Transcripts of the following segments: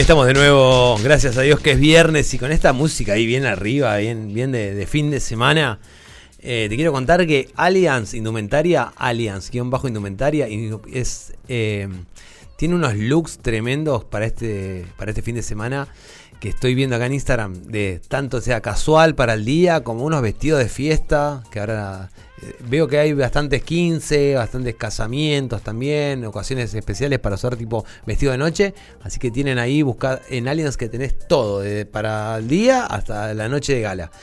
Estamos de nuevo, gracias a Dios que es viernes y con esta música ahí bien arriba, bien de fin de semana. Te quiero contar que Allianz Indumentaria, Allianz-Indumentaria, tiene unos looks tremendos para este fin de semana que estoy viendo acá en Instagram, de tanto sea casual para el día como unos vestidos de fiesta, que ahora veo que hay bastantes 15, bastantes casamientos también, ocasiones especiales para usar tipo vestido de noche, así que tienen ahí, buscad en Allianz que tenés todo, para el día hasta la noche de gala.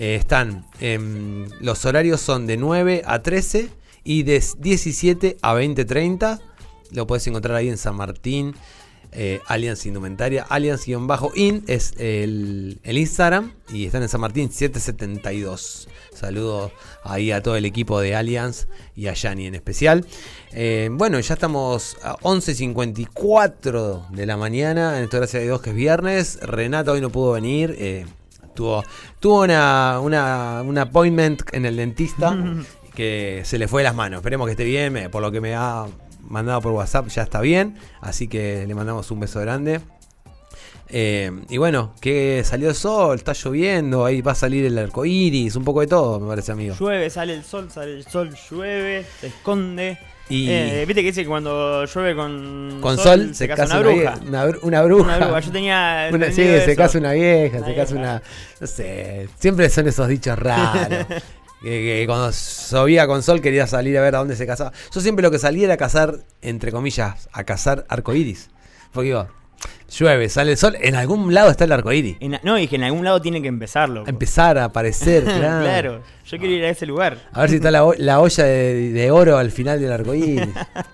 Los horarios son de 9 a 13 y de 17 a 20:30, lo podés encontrar ahí en San Martín. Allianz Indumentaria, Allianz-In es el Instagram y están en San Martín 772. Saludos ahí a todo el equipo de Allianz y a Yani en especial. Bueno, ya estamos a 11:54 de la mañana. En esto, gracias a Dios que es viernes. Renata hoy no pudo venir. Tuvo un appointment en el dentista que se le fue de las manos. Esperemos que esté bien, por lo que me ha mandado por WhatsApp ya está bien, así que le mandamos un beso grande. Y bueno, que salió el sol, está lloviendo, ahí va a salir el arco iris, un poco de todo, me parece, amigo. Llueve, sale el sol, llueve, se esconde. Y viste que dice que cuando llueve con sol se casa una bruja. Una bruja. Yo tenía. Sí, se casa una vieja, se casa una. No sé, siempre son esos dichos raros. Que cuando llovía con sol quería salir a ver a dónde se casaba. Yo siempre lo que salía era a cazar, entre comillas, a cazar arcoíris. Porque digo, llueve, sale el sol, en algún lado está el arcoíris. No, y que en algún lado tiene que empezarlo. Empezar a aparecer, claro. Claro, yo quiero ir a ese lugar. A ver si está la olla de oro al final del arcoíris.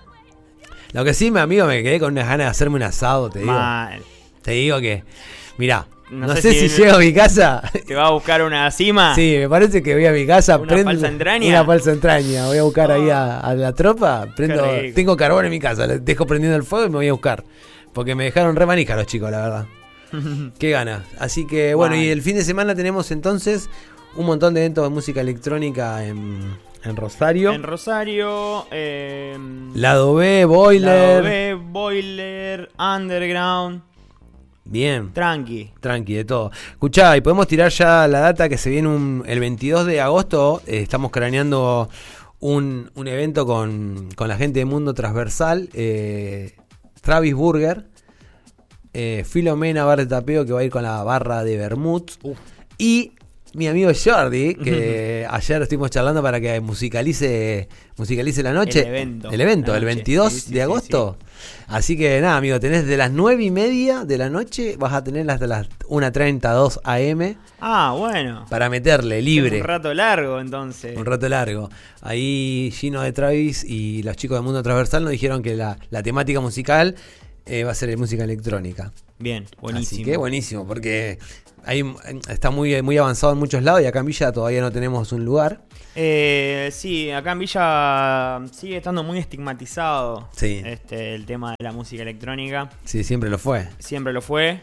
Lo que sí, mi amigo, me quedé con unas ganas de hacerme un asado, te digo. Mal. Te digo que, mirá. No sé si llego a mi casa. ¿Te va a buscar una cima? Sí, me parece que voy a mi casa. ¿Una falsa entraña? Una falsa entraña. Voy a buscar ahí a la tropa. Tengo carbón en mi casa. Le dejo prendiendo el fuego y me voy a buscar. Porque me dejaron re manija los chicos, la verdad. Qué ganas. Así que bueno, y el fin de semana tenemos entonces un montón de eventos de música electrónica en Rosario. En Rosario. Lado B, Boiler, Underground. Bien. Tranqui, de todo. Escuchá, y podemos tirar ya la data que se viene el 22 de agosto. Estamos craneando un evento con la gente de Mundo Transversal. Travis Burger, Filomena Bar de Tapeo, que va a ir con la barra de Vermouth. Y mi amigo Jordi, que ayer estuvimos charlando para que musicalice la noche. El evento, el 22 de agosto. Sí. Así que nada, amigo, tenés de las 9:30 de la noche, vas a tener hasta las 1:30, 2 AM. Ah, bueno. Para meterle libre. Un rato largo, entonces. Un rato largo. Ahí Gino de Travis y los chicos de Mundo Transversal nos dijeron que la temática musical va a ser de música electrónica. Bien, buenísimo. Así que buenísimo, porque ahí está muy, muy avanzado en muchos lados y acá en Villa todavía no tenemos un lugar. Sí, acá en Villa sigue estando muy estigmatizado, sí, el tema de la música electrónica. Sí, siempre lo fue. Siempre lo fue.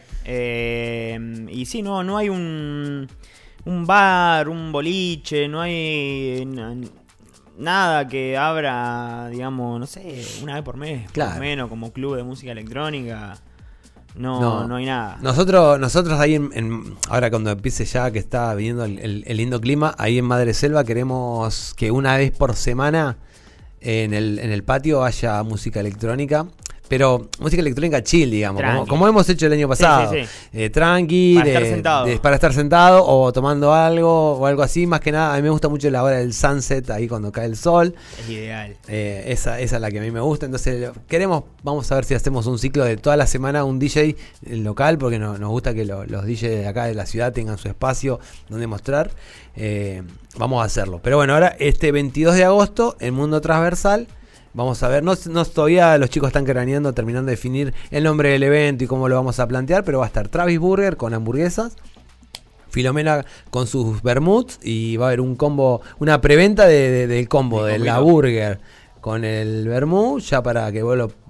Y sí, no hay un bar, un boliche, no hay nada que abra, digamos, no sé, una vez por mes, claro, por lo menos, como club de música electrónica. No hay nada. Nosotros ahí ahora cuando empiece ya que está viniendo el lindo clima, ahí en Madre Selva queremos que una vez por semana en el patio haya música electrónica. Pero música electrónica chill, digamos, como hemos hecho el año pasado. Sí. Tranqui, para estar sentado o tomando algo o algo así. Más que nada, a mí me gusta mucho la hora del sunset, ahí cuando cae el sol. Es ideal. Esa es la que a mí me gusta. Entonces vamos a ver si hacemos un ciclo de toda la semana, un DJ local, porque nos gusta que los DJs de acá de la ciudad tengan su espacio donde mostrar. Vamos a hacerlo. Pero bueno, ahora este 22 de agosto, en Mundo Transversal. Vamos a ver, no todavía los chicos están craneando, terminando de definir el nombre del evento y cómo lo vamos a plantear, pero va a estar Travis Burger con hamburguesas, Filomena con sus vermouths y va a haber un combo, una preventa del combo de la burger con el vermouth, ya para que vos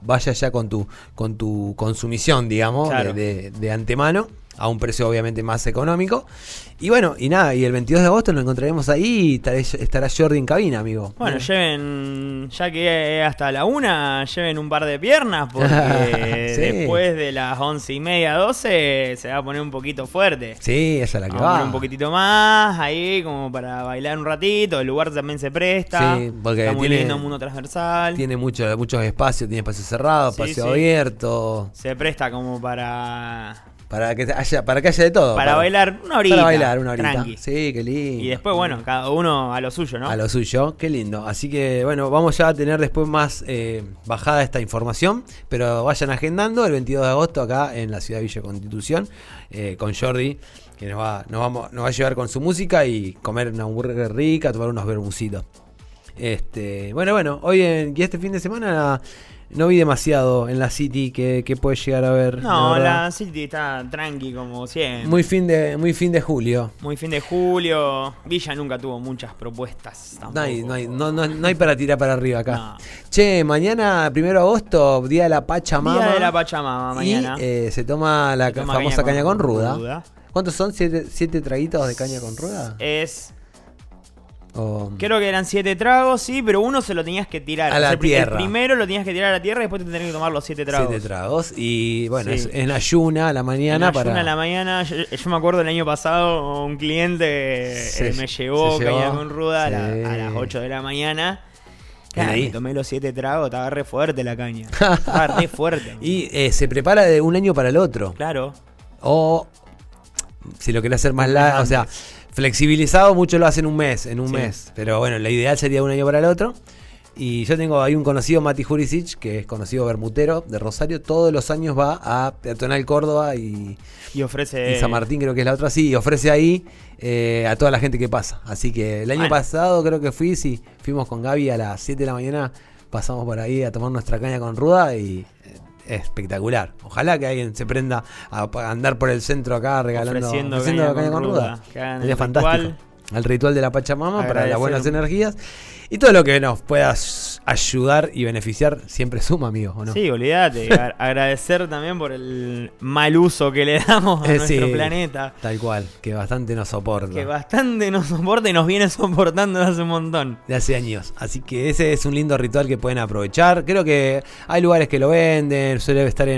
vaya ya con tu consumición, digamos, Claro. de antemano, a un precio obviamente más económico. Y bueno, y nada, y el 22 de agosto nos encontraremos ahí y estará Jordi en cabina, amigo. Bueno, lleven, ya que hasta la 1, lleven un par de piernas, porque Sí. después de las 11:30, 12, se va a poner un poquito fuerte. Sí, esa es la que Vamos a va. poner un poquitito más, ahí como para bailar un ratito, el lugar también se presta. Sí, porque está muy tiene- lindo, mundo transversal. Tiene muchos espacios, tiene espacio cerrado, Sí, espacio sí. abierto. Se presta como para Para que haya de todo. bailar una horita. Para bailar una horita. Tranqui. Sí, qué lindo. Y después, bueno, cada uno a lo suyo, ¿no? A lo suyo, qué lindo. Así que bueno, vamos ya a tener después más bajada esta información, pero vayan agendando el 22 de agosto acá en la ciudad de Villa Constitución con Jordi, que nos va a llevar con su música y comer una hamburguesa rica, tomar unos vermucitos. Bueno, hoy y este fin de semana no vi demasiado en la City que puedes llegar a ver. No, verdad. la City está tranqui como siempre. Muy fin de julio. Muy fin de julio. Villa nunca tuvo muchas propuestas tampoco. No hay para tirar para arriba acá. No. Che, mañana, 1 de agosto, Día de la Pachamama. Día de la Pachamama mañana. Y se toma la Se toma famosa caña con ruda. ¿Cuántos son? ¿Siete traguitos de caña con ruda? Creo que eran 7 tragos, sí, pero uno se lo tenías que tirar. A la El tierra. primero lo tenías que tirar a la tierra y después te tenías que tomar los 7 tragos. 7 tragos. Y bueno, Sí. es en ayuna a la mañana En ayuna a la mañana, yo me acuerdo el año pasado, un cliente me llevó se llevó, caña con ruda sí. a las 8 de la mañana. Bien ahí. Me tomé los 7 tragos, estaba re fuerte la caña. Estaba re fuerte. Y se prepara de un año para el otro. Claro. O si lo querés hacer más largo, o sea, flexibilizado, muchos lo hacen un mes, Sí. mes. Pero bueno, la ideal sería un año para el otro. Y yo tengo ahí un conocido, Mati Jurisic, que es conocido bermutero de Rosario. Todos los años va a Peatonal Córdoba y ofrece. San Martín, creo que es la otra, sí. Y ofrece ahí a toda la gente que pasa. Así que el año pasado creo que fuimos con Gaby a las 7 de la mañana. Pasamos por ahí a tomar nuestra caña con ruda y espectacular. Ojalá que alguien se prenda a andar por el centro acá regalando Ofreciendo la caña con ruda. Que hagan Sería el fantástico. ritual. El ritual de la Pachamama para Agradecer. las buenas energías. Y todo lo que nos pueda ayudar y beneficiar siempre suma, amigo, ¿o no? Sí, olvídate. Agradecer también por el mal uso que le damos a nuestro Sí, planeta. Tal cual, que bastante nos soporta. Que bastante nos soporta y nos viene soportando hace un montón. De hace años. Así que ese es un lindo ritual que pueden aprovechar. Creo que hay lugares que lo venden, suele estar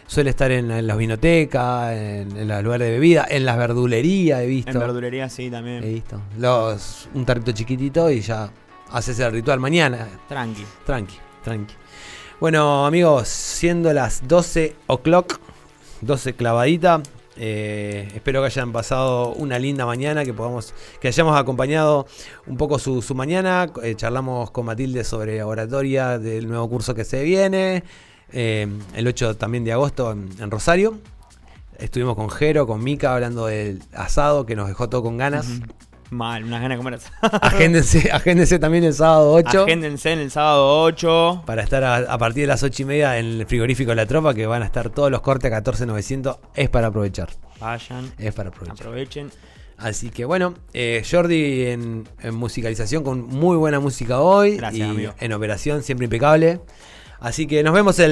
en las vinotecas, en los lugares de bebida, en las verdulerías, he visto. En verdulería sí también. He visto. Un tarrito chiquitito y ya haces el ritual mañana. Tranqui. Tranqui. Bueno, amigos, siendo las 12 o'clock, 12 clavadita. Espero que hayan pasado una linda mañana, que hayamos acompañado un poco su mañana. Charlamos con Matilde sobre oratoria del nuevo curso que se viene. El 8 también de agosto en Rosario. Estuvimos con Jero, con Mica, hablando del asado que nos dejó todo con ganas. Mal, unas ganas de comer asado. Agéndense también el sábado 8. Agéndense en el sábado 8. Para estar a partir de las 8:30 en el frigorífico de La Tropa, que van a estar todos los cortes a 14.900. Es para aprovechar. Vayan. Es para aprovechar. Aprovechen. Así que bueno, Jordi en musicalización con muy buena música hoy. Gracias, y amigo. en operación siempre impecable. Así que nos vemos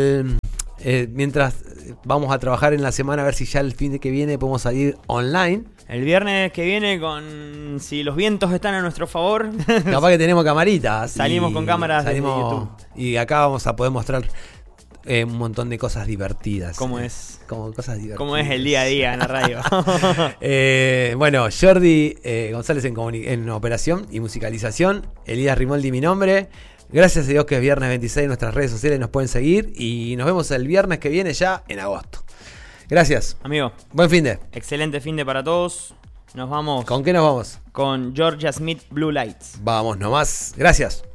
mientras vamos a trabajar en la semana, a ver si ya el fin de que viene podemos salir online. El viernes que viene, si los vientos están a nuestro favor, Capaz que tenemos camaritas. Salimos con cámaras desde YouTube. Y acá vamos a poder mostrar un montón de cosas divertidas. ¿Cómo es? Como cosas divertidas. Como es el día a día en la radio. Bueno, Jordi González en operación y musicalización. Elías Rimoldi mi nombre. Gracias a Dios que es viernes 26. En nuestras redes sociales nos pueden seguir. Y nos vemos el viernes que viene ya en agosto. Gracias. Amigo, Buen fin de. excelente fin de para todos. Nos vamos ¿Con qué nos vamos? con Georgia Smith, Blue Lights. Vamos nomás. Gracias.